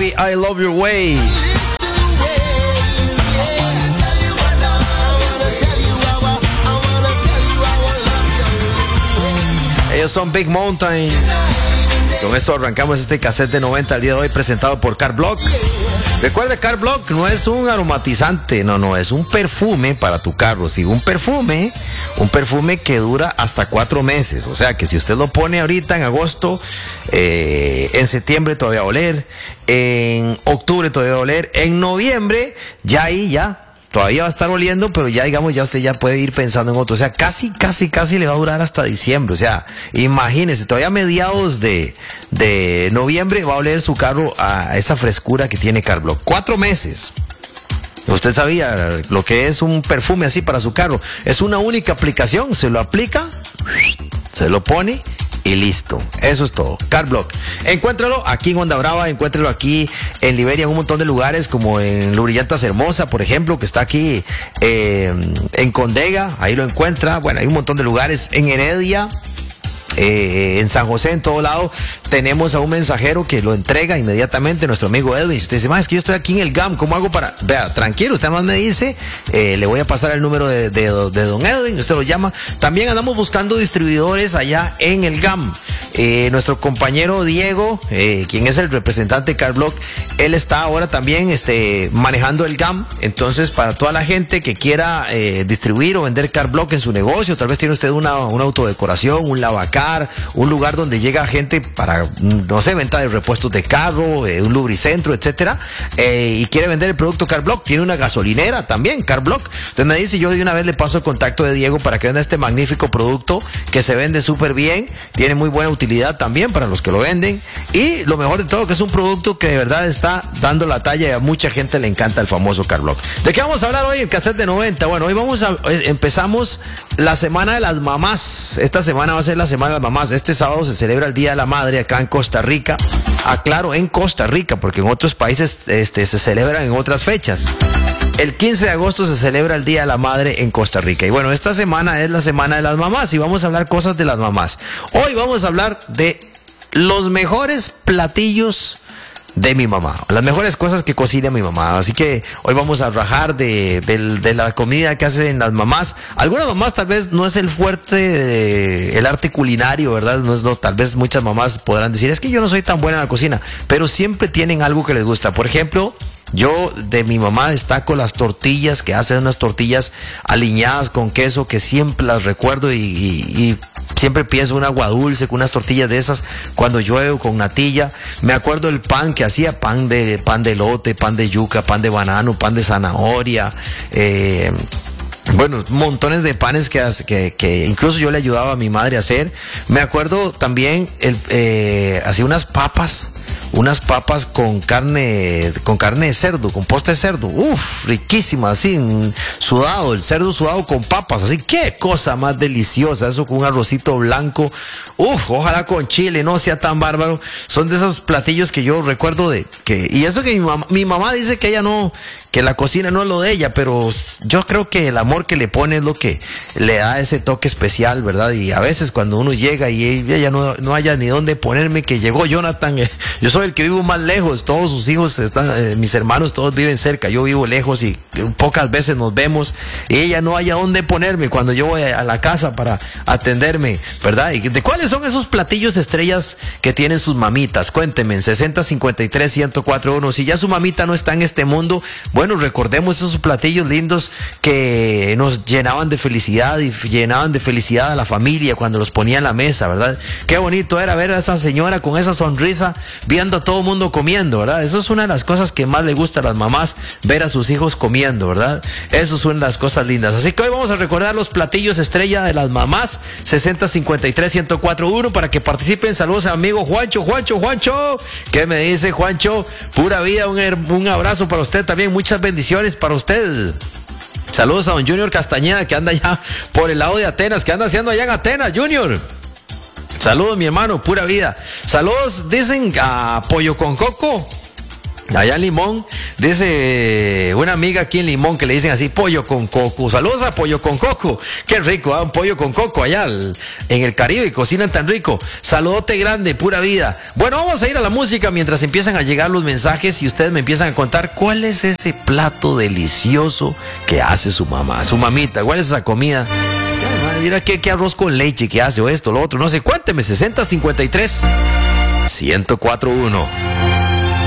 Baby, I Love Your Way. Ellos son Big Mountain. Con esto arrancamos este cassette de 90 al día de hoy, presentado por Car Block. Recuerde, Car Block no es un aromatizante, no, es un perfume para tu carro. Sí, un perfume que dura hasta 4 meses. O sea que si usted lo pone ahorita en agosto, en septiembre todavía va a oler, en octubre todavía va a oler, en noviembre ya todavía va a estar oliendo, pero ya digamos, ya usted ya puede ir pensando en otro. O sea, casi le va a durar hasta diciembre. O sea, imagínese, todavía a mediados de noviembre va a oler su carro a esa frescura que tiene Car Block. 4 meses. ¿Usted sabía lo que es un perfume así para su carro? Es una única aplicación, se lo aplica, se lo pone y listo. Eso es todo. Car Block. Encuéntralo aquí en Onda Brava, encuéntralo aquí en Liberia, en un montón de lugares, como en Lubrillantas Hermosa, por ejemplo, que está aquí en Condega. Ahí lo encuentra. Bueno, hay un montón de lugares. En Heredia, en San José, en todo lado, tenemos a un mensajero que lo entrega inmediatamente, nuestro amigo Edwin. Si usted dice, es que yo estoy aquí en el GAM, ¿cómo hago para...? Vea, tranquilo, usted más me dice, le voy a pasar el número de don Edwin, usted lo llama. También andamos buscando distribuidores allá en el GAM. Nuestro compañero Diego, quien es el representante de Car Block, él está ahora también manejando el GAM. Entonces, para toda la gente que quiera distribuir o vender Car Block en su negocio, tal vez tiene usted una autodecoración, un lavacar, un lugar donde llega gente para, no sé, venta de repuestos de carro, un lubricentro, etcétera, y quiere vender el producto Car Block. Tiene una gasolinera también, Car Block. Entonces me dice, yo de una vez le paso el contacto de Diego para que venda este magnífico producto que se vende súper bien, tiene muy buena utilidad también para los que lo venden, y lo mejor de todo, que es un producto que de verdad está dando la talla y a mucha gente le encanta el famoso Car Block. ¿De qué vamos a hablar hoy en cassette de 90? Bueno, hoy empezamos la semana de las mamás. Esta semana va a ser la semana de las mamás. Este sábado se celebra el Día de la Madre acá en Costa Rica. Aclaro, en Costa Rica, porque en otros países se celebran en otras fechas. El 15 de agosto se celebra el Día de la Madre en Costa Rica. Y bueno, esta semana es la semana de las mamás y vamos a hablar cosas de las mamás. Hoy vamos a hablar de los mejores platillos de mi mamá, las mejores cosas que cocina mi mamá. Así que hoy vamos a rajar de la comida que hacen las mamás. Algunas mamás tal vez no es el fuerte el arte culinario, ¿verdad? Tal vez muchas mamás podrán decir, es que yo no soy tan buena en la cocina, pero siempre tienen algo que les gusta. Por ejemplo, yo de mi mamá destaco las tortillas, que hacen unas tortillas aliñadas con queso, que siempre las recuerdo y siempre pienso un agua dulce con unas tortillas de esas cuando llueve con natilla. Me acuerdo el pan que hacía, pan de elote, pan de yuca, pan de banano, pan de zanahoria, bueno, montones de panes que incluso yo le ayudaba a mi madre a hacer. Me acuerdo también hacía unas papas con carne de cerdo, con posta de cerdo. Riquísima, así, sudado, el cerdo sudado con papas, así, qué cosa más deliciosa, eso con un arrocito blanco. Ojalá con chile, no sea tan bárbaro. Son de esos platillos que yo recuerdo y eso que mi mamá dice que ella no, que la cocina no es lo de ella, pero yo creo que el amor que le pone es lo que le da ese toque especial, ¿verdad? Y a veces cuando uno llega y ella no haya ni dónde ponerme, que llegó Jonathan, yo soy el que vivo más lejos, todos sus hijos están, mis hermanos todos viven cerca, yo vivo lejos y pocas veces nos vemos, y ella no haya dónde ponerme cuando yo voy a la casa para atenderme, ¿verdad? ¿Y de cuáles son esos platillos estrellas que tienen sus mamitas? Cuéntenme en 6053-1041. Si ya su mamita no está en este mundo, bueno, recordemos esos platillos lindos que nos llenaban de felicidad y llenaban de felicidad a la familia cuando los ponía en la mesa, ¿verdad? Qué bonito era ver a esa señora con esa sonrisa viendo a todo el mundo comiendo, ¿verdad? Eso es una de las cosas que más le gusta a las mamás, ver a sus hijos comiendo, ¿verdad? Eso son las cosas lindas. Así que hoy vamos a recordar los platillos estrella de las mamás. 6053-1041 para que participen. Saludos a amigo Juancho. ¿Qué me dice Juancho? Pura vida, un abrazo para usted también, muchas bendiciones para usted. Saludos a don Junior Castañeda, que anda allá por el lado de Atenas. ¿Qué anda haciendo allá en Atenas, Junior? Saludos, mi hermano, pura vida. Saludos, dicen, a Pollo con Coco. Allá en Limón, dice una amiga aquí en Limón que le dicen así, pollo con coco. Saludos a Pollo con Coco. Qué rico, un pollo con coco allá en el Caribe, cocinan tan rico. Saludote grande, pura vida. Bueno, vamos a ir a la música mientras empiezan a llegar los mensajes y ustedes me empiezan a contar cuál es ese plato delicioso que hace su mamá, su mamita. ¿Cuál es esa comida? Mira qué arroz con leche que hace o esto, lo otro. No sé, cuénteme, 6053 1041.